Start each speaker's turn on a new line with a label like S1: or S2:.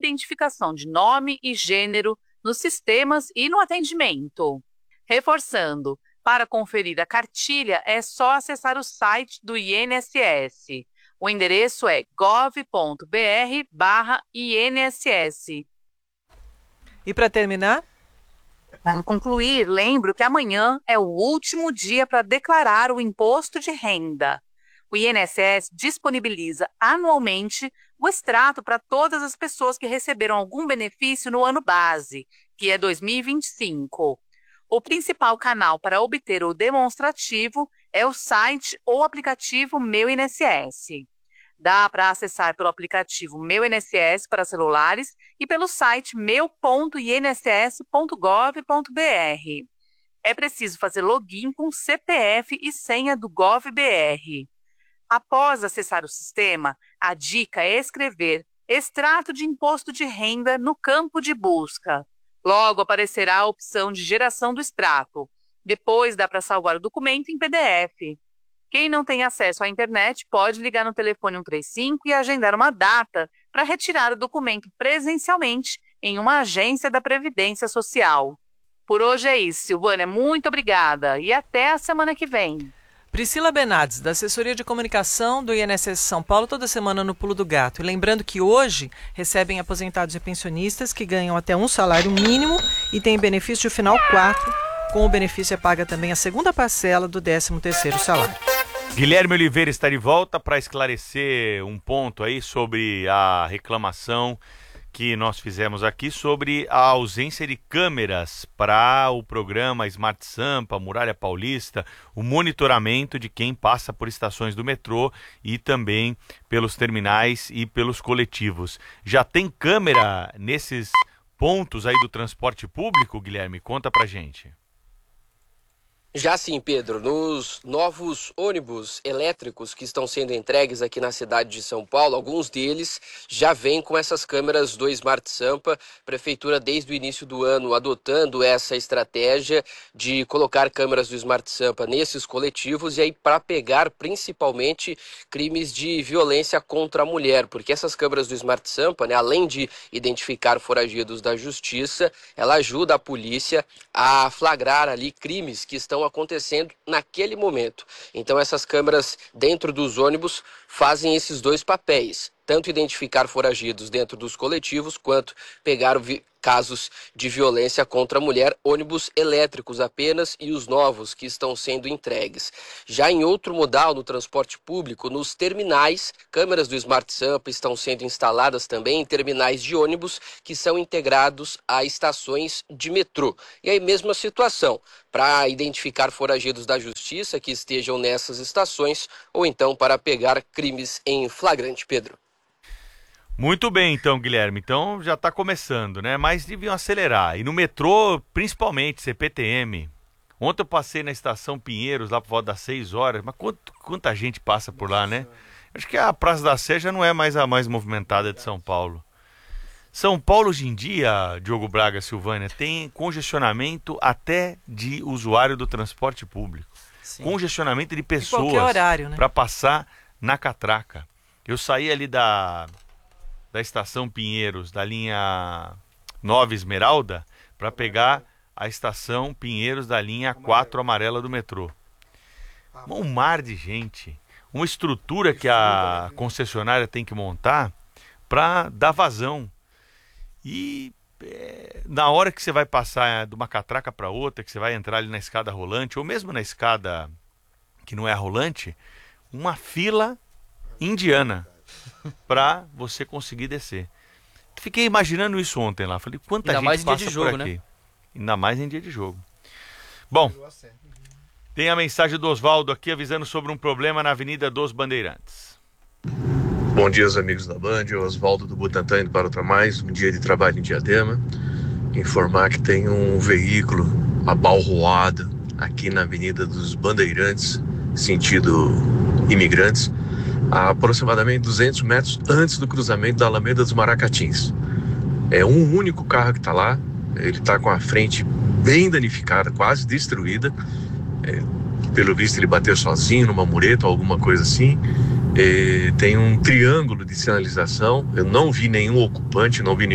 S1: identificação de nome e gênero nos sistemas e no atendimento. Reforçando, para conferir a cartilha é só acessar o site do INSS. O endereço é gov.br/INSS.
S2: E para terminar?
S1: Para concluir, lembro que amanhã é o último dia para declarar o imposto de renda. O INSS disponibiliza anualmente o extrato para todas as pessoas que receberam algum benefício no ano base, que é 2025. O principal canal para obter o demonstrativo é o site ou aplicativo Meu INSS. Dá para acessar pelo aplicativo Meu INSS para celulares e pelo site meu.inss.gov.br. É preciso fazer login com CPF e senha do GovBR. Após acessar o sistema, a dica é escrever extrato de imposto de renda no campo de busca. Logo aparecerá a opção de geração do extrato. Depois dá para salvar o documento em PDF. Quem não tem acesso à internet pode ligar no telefone 135 e agendar uma data para retirar o documento presencialmente em uma agência da Previdência Social. Por hoje é isso, Silvânia. Muito obrigada e até a semana que vem.
S2: Priscila Bernardes, da Assessoria de Comunicação do INSS São Paulo, toda semana no Pulo do Gato. E lembrando que hoje recebem aposentados e pensionistas que ganham até um salário mínimo e têm benefício final 4. Com o benefício é paga também a segunda parcela do 13º salário.
S3: Guilherme Oliveira está de volta para esclarecer um ponto aí sobre a reclamação que nós fizemos aqui sobre a ausência de câmeras para o programa Smart Sampa, Muralha Paulista, o monitoramento de quem passa por estações do metrô e também pelos terminais e pelos coletivos. Já tem câmera nesses pontos aí do transporte público, Guilherme? Conta pra gente.
S4: Já sim, Pedro, nos novos ônibus elétricos que estão sendo entregues aqui na cidade de São Paulo, alguns deles já vêm com essas câmeras do Smart Sampa. A Prefeitura, desde o início do ano, adotando essa estratégia de colocar câmeras do Smart Sampa nesses coletivos e aí para pegar principalmente crimes de violência contra a mulher, porque essas câmeras do Smart Sampa, né, além de identificar foragidos da justiça, ela ajuda a polícia a flagrar ali crimes que estão acontecendo naquele momento. Então essas câmeras dentro dos ônibus fazem esses dois papéis, tanto identificar foragidos dentro dos coletivos, quanto pegar casos de violência contra a mulher, ônibus elétricos apenas e os novos que estão sendo entregues. Já em outro modal no transporte público, nos terminais, câmeras do Smart Sampa estão sendo instaladas também em terminais de ônibus que são integrados a estações de metrô. E aí mesma situação, para identificar foragidos da justiça que estejam nessas estações ou então para pegar crimes em flagrante, Pedro.
S3: Muito bem, então, Guilherme. Então já está começando, né? Mas deviam acelerar. E no metrô, principalmente, CPTM. Ontem eu passei na estação Pinheiros, lá por volta das 6 horas. Mas quanta gente passa por lá, né? Acho que a Praça da Sé já não é mais a mais movimentada de São Paulo. São Paulo, hoje em dia, Diogo Braga, Silvânia, tem congestionamento até de usuário do transporte público. Sim. Congestionamento de pessoas
S2: horário, né?
S3: Para passar na catraca. Eu saí ali da estação Pinheiros, da linha 9 Esmeralda, para pegar a estação Pinheiros da linha 4 amarela do metrô. Um mar de gente, uma estrutura que a concessionária tem que montar para dar vazão. E na hora que você vai passar de uma catraca para outra, que você vai entrar ali na escada rolante, ou mesmo na escada que não é rolante, uma fila indiana para você conseguir descer. Fiquei imaginando isso ontem lá. Falei, quanta gente passa por aqui. Ainda mais em dia de jogo, né? Ainda mais em dia de jogo. Bom, tem a mensagem do Oswaldo aqui avisando sobre um problema na Avenida dos Bandeirantes.
S5: Bom dia, amigos da Band. Oswaldo do Butantã indo para outra mais um dia de trabalho em Diadema. Informar que tem um veículo abalroado aqui na Avenida dos Bandeirantes, sentido Imigrantes, a aproximadamente 200 metros antes do cruzamento da Alameda dos Maracatins. É um único carro que está lá, ele está com a frente bem danificada, quase destruída. Pelo visto ele bateu sozinho numa mureta ou alguma coisa assim. Tem um triângulo de sinalização, eu não vi nenhum ocupante, não vi nenhum